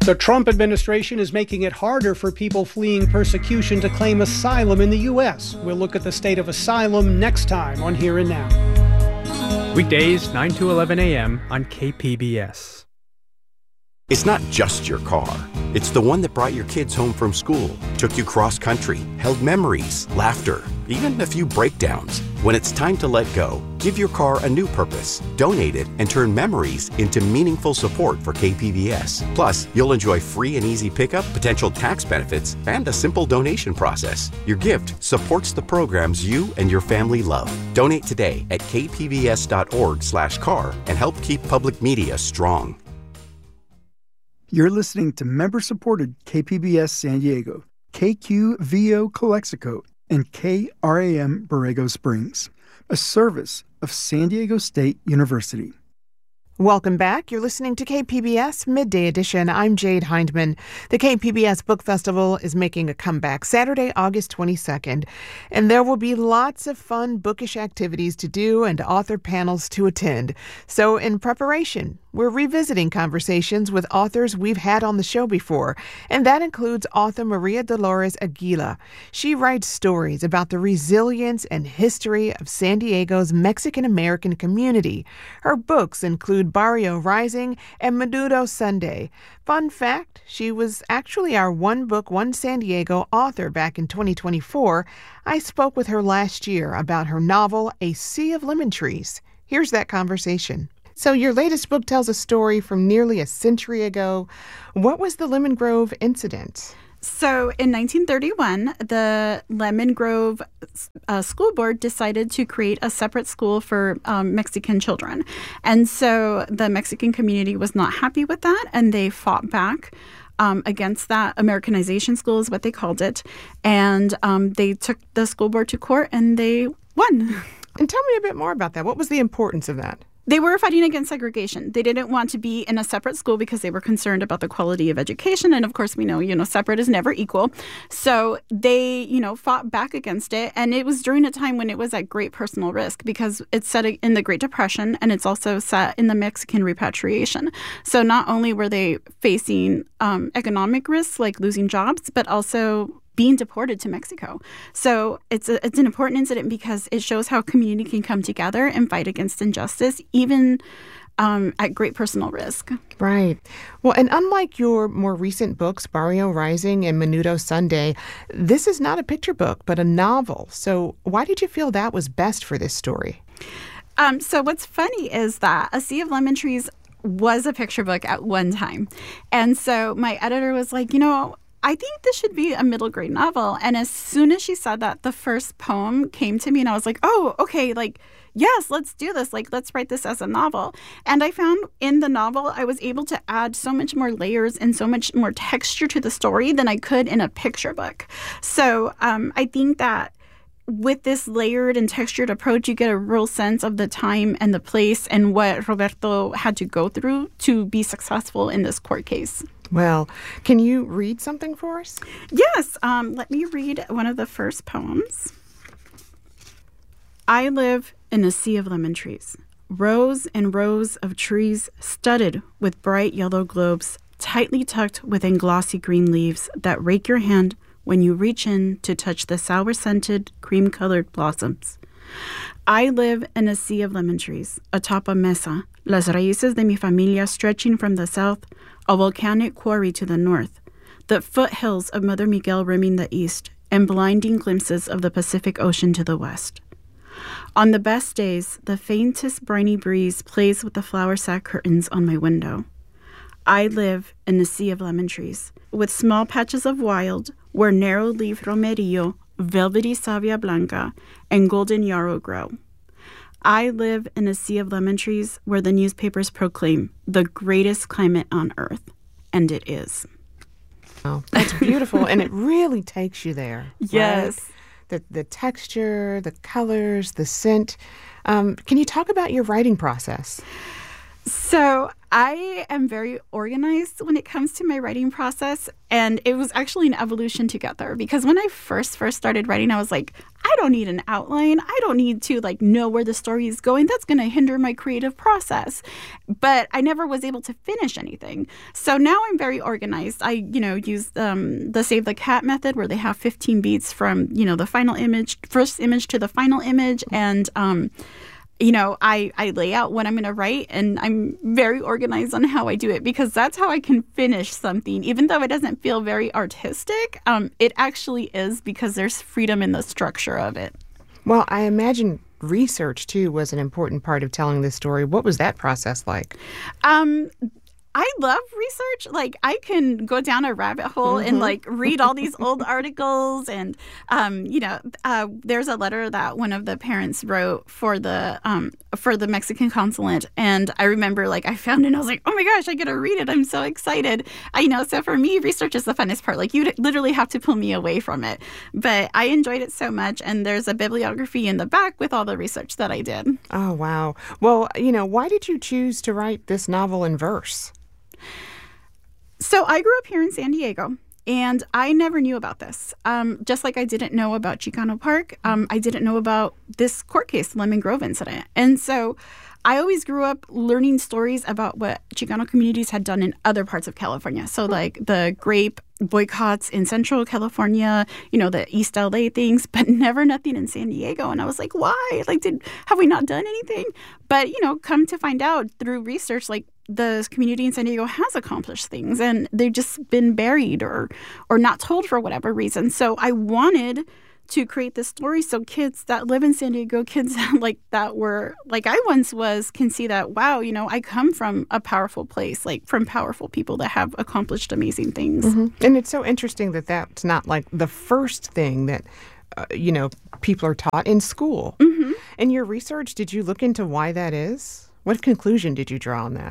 The Trump administration is making it harder for people fleeing persecution to claim asylum in the U.S. We'll look at the state of asylum next time on Here and Now. Weekdays, 9 to 11 a.m. on KPBS. It's not just your car. It's the one that brought your kids home from school, took you cross-country, held memories, laughter, even a few breakdowns. When it's time to let go, give your car a new purpose. Donate it and turn memories into meaningful support for KPBS. Plus, you'll enjoy free and easy pickup, potential tax benefits, and a simple donation process. Your gift supports the programs you and your family love. Donate today at kpbs.org/car and help keep public media strong. You're listening to member-supported KPBS San Diego, KQVO Calexico, and KRAM Borrego Springs, a service of San Diego State University. Welcome back. You're listening to KPBS Midday Edition. I'm Jade Hindman. The KPBS Book Festival is making a comeback Saturday, August 22nd, and there will be lots of fun bookish activities to do and author panels to attend. So in preparation, we're revisiting conversations with authors we've had on the show before, and that includes author Maria Dolores Aguila. She writes stories about the resilience and history of San Diego's Mexican-American community. Her books include Barrio Rising and Menudo Sunday. Fun fact, she was actually our One Book, One San Diego author back in 2024. I spoke with her last year about her novel, A Sea of Lemon Trees. Here's that conversation. So your latest book tells a story from nearly a century ago. What was the Lemon Grove incident? So in 1931, the Lemon Grove School Board decided to create a separate school for Mexican children. And so the Mexican community was not happy with that, and they fought back against that. Americanization school is what they called it. And they took the school board to court, and they won. And tell me a bit more about that. What was the importance of that? They were fighting against segregation. They didn't want to be in a separate school because they were concerned about the quality of education. And of course, we know, separate is never equal. So they, fought back against it. And it was during a time when it was at great personal risk because it's set in the Great Depression and it's also set in the Mexican repatriation. So not only were they facing economic risks like losing jobs, but also being deported to Mexico. So it's an important incident because it shows how community can come together and fight against injustice, even at great personal risk. Right. Well, and unlike your more recent books, Barrio Rising and Menudo Sunday, this is not a picture book, but a novel. So why did you feel that was best for this story? So what's funny is that A Sea of Lemon Trees was a picture book at one time. And so my editor was like, I think this should be a middle grade novel. And as soon as she said that, the first poem came to me and I was like, oh, okay, yes, let's do this. Let's write this as a novel. And I found in the novel, I was able to add so much more layers and so much more texture to the story than I could in a picture book. So I think that with this layered and textured approach, you get a real sense of the time and the place and what Roberto had to go through to be successful in this court case. Well, can you read something for us? Yes. Let me read one of the first poems. I live in a sea of lemon trees, rows and rows of trees studded with bright yellow globes, tightly tucked within glossy green leaves that rake your hand when you reach in to touch the sour-scented, cream-colored blossoms. I live in a sea of lemon trees, atop a mesa, las raíces de mi familia stretching from the south, a volcanic quarry to the north, the foothills of Mother Miguel rimming the east, and blinding glimpses of the Pacific Ocean to the west. On the best days, the faintest briny breeze plays with the flower sack curtains on my window. I live in a sea of lemon trees, with small patches of wild, where narrow-leaved romerillo, velvety savia blanca, and golden yarrow grow. I live in a sea of lemon trees where the newspapers proclaim the greatest climate on earth, and it is. Oh, that's beautiful, and it really takes you there. Yes. Right? The texture, the colors, the scent. Can you talk about your writing process? So I am very organized when it comes to my writing process, and it was actually an evolution to get there, because when I first started writing, I was like, I don't need an outline. I don't need to know where the story is going. That's going to hinder my creative process. But I never was able to finish anything. So now I'm very organized. I, use the Save the Cat method, where they have 15 beats from, the first image to the final image. And, I lay out what I'm going to write, and I'm very organized on how I do it, because that's how I can finish something. Even though it doesn't feel very artistic, it actually is, because there's freedom in the structure of it. Well, I imagine research, too, was an important part of telling this story. What was that process like? I love research. I can go down a rabbit hole and read all these old articles. And, there's a letter that one of the parents wrote for the Mexican consulate. And I remember I found it and I was like, oh my gosh, I get to read it. I'm so excited. So for me, research is the funnest part. You literally have to pull me away from it. But I enjoyed it so much. And there's a bibliography in the back with all the research that I did. Oh, wow. Well, why did you choose to write this novel in verse? So I grew up here in San Diego, and I never knew about this. Just like I didn't know about Chicano Park, I didn't know about this court case, Lemon Grove incident. And so I always grew up learning stories about what Chicano communities had done in other parts of California. So the grape boycotts in Central California, the East LA things, but never nothing in San Diego. And I was like, why? Have we not done anything? But, come to find out through research, the community in San Diego has accomplished things, and they've just been buried or not told for whatever reason. So I wanted to create this story so kids that live in San Diego, kids that were like I once was, can see that, wow, I come from a powerful place, from powerful people that have accomplished amazing things. Mm-hmm. And it's so interesting that that's not the first thing that people are taught in school. Mm-hmm. In your research, did you look into why that is? What conclusion did you draw on that?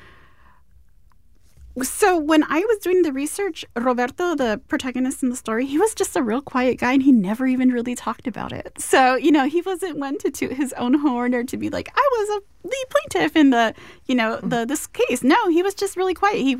So when I was doing the research, Roberto, the protagonist in the story, he was just a real quiet guy, and he never even really talked about it. So, he wasn't one to toot his own horn or to be like, I was a lead plaintiff in this case. No, he was just really quiet. He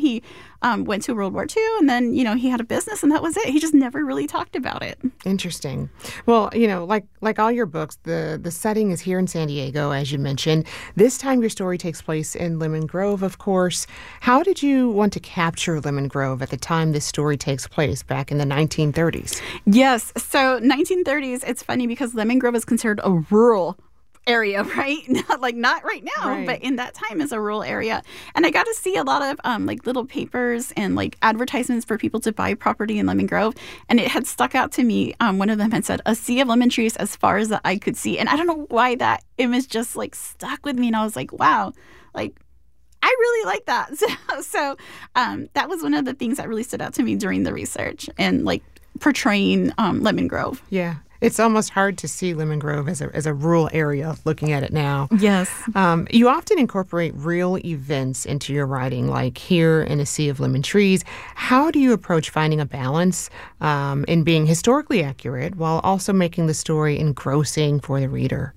went to World War II, and then, he had a business, and that was it. He just never really talked about it. Interesting. Well, like all your books, the setting is here in San Diego, as you mentioned. This time your story takes place in Lemon Grove, of course. How did you want to capture Lemon Grove at the time this story takes place, back in the 1930s? Yes. So 1930s, it's funny because Lemon Grove is considered a rural area, right? Not right now, right. But in that time is a rural area. And I got to see a lot of little papers and advertisements for people to buy property in Lemon Grove. And it had stuck out to me. One of them had said, a sea of lemon trees as far as the eye could see. And I don't know why that image just stuck with me. And I was like, wow, I really like that. So that was one of the things that really stood out to me during the research and portraying Lemon Grove. Yeah. It's almost hard to see Lemon Grove as a rural area looking at it now. Yes. You often incorporate real events into your writing, like here in A Sea of Lemon Trees. How do you approach finding a balance in being historically accurate while also making the story engrossing for the reader?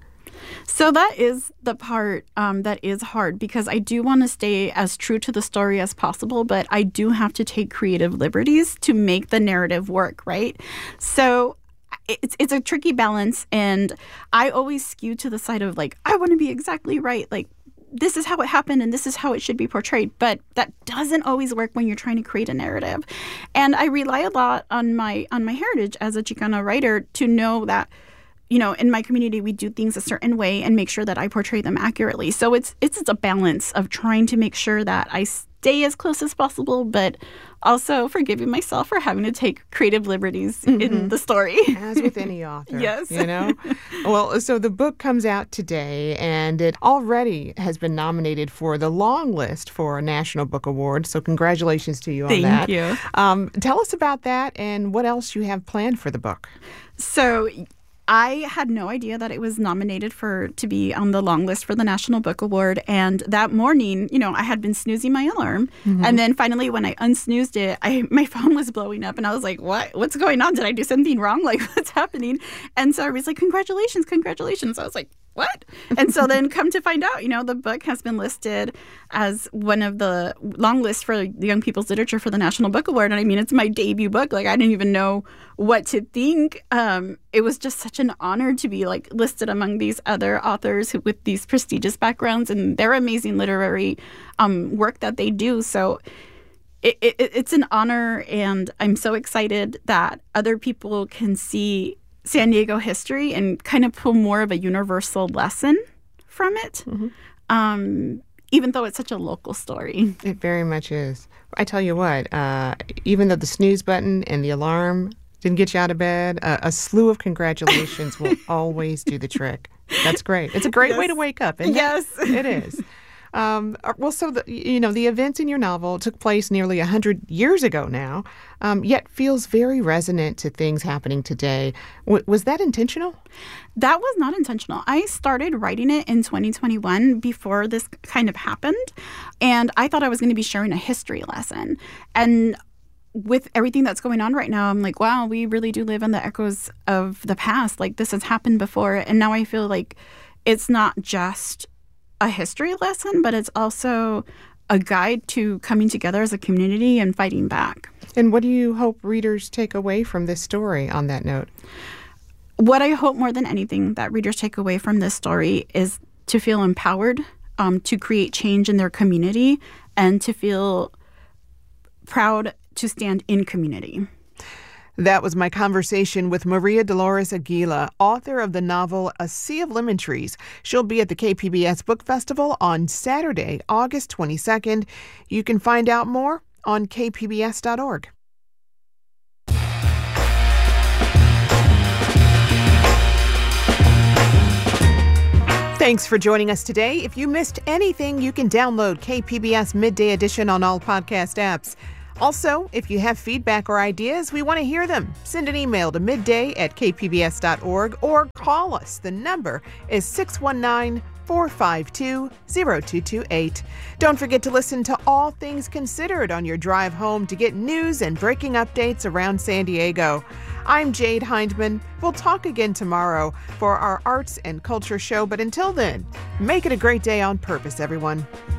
So that is the part that is hard, because I do want to stay as true to the story as possible, but I do have to take creative liberties to make the narrative work, right? So it's a tricky balance, and I always skew to the side of I want to be exactly right. This is how it happened and this is how it should be portrayed. But that doesn't always work when you're trying to create a narrative. And I rely a lot on my heritage as a Chicana writer to know that, in my community, we do things a certain way and make sure that I portray them accurately. So it's a balance of trying to make sure that I stay as close as possible, but also forgiving myself for having to take creative liberties in the story. As with any author. Yes. Well, so the book comes out today, and it already has been nominated for the long list for a National Book Award. So congratulations to you on that. Thank you. Tell us about that and what else you have planned for the book. So I had no idea that it was nominated to be on the long list for the National Book Award. And that morning, I had been snoozing my alarm. Mm-hmm. And then finally, when I unsnoozed it, my phone was blowing up. And I was like, what's going on? Did I do something wrong? What's happening? And so I was like, congratulations. I was like, what? And so then come to find out, the book has been listed as one of the long lists for young people's literature for the National Book Award. And I mean, it's my debut book. Like, I didn't even know what to think. It was just such an honor to be listed among these other authors with these prestigious backgrounds and their amazing literary work that they do. So it's an honor, and I'm so excited that other people can see San Diego history and kind of pull more of a universal lesson from it, even though it's such a local story. It very much is. I tell you what, even though the snooze button and the alarm didn't get you out of bed, a slew of congratulations will always do the trick. That's great. It's a great way to wake up, isn't it? It is. Well, so the events in your novel took place nearly 100 years ago now, yet feels very resonant to things happening today. Was that intentional? That was not intentional. I started writing it in 2021 before this kind of happened, and I thought I was going to be sharing a history lesson. And with everything that's going on right now, I'm like, wow, we really do live in the echoes of the past. Like, this has happened before, and now I feel like it's not just a history lesson, but it's also a guide to coming together as a community and fighting back. And what do you hope readers take away from this story on that note? What I hope more than anything that readers take away from this story is to feel empowered, to create change in their community, and to feel proud to stand in community. That was my conversation with Maria Dolores Aguila, author of the novel A Sea of Lemon Trees. She'll be at the KPBS Book Festival on Saturday, August 22nd. You can find out more on kpbs.org. Thanks for joining us today. If you missed anything, you can download KPBS Midday Edition on all podcast apps. Also, if you have feedback or ideas, we want to hear them. Send an email to midday@kpbs.org or call us. The number is 619-452-0228. Don't forget to listen to All Things Considered on your drive home to get news and breaking updates around San Diego. I'm Jade Hindman. We'll talk again tomorrow for our arts and culture show, but until then, make it a great day on purpose, everyone.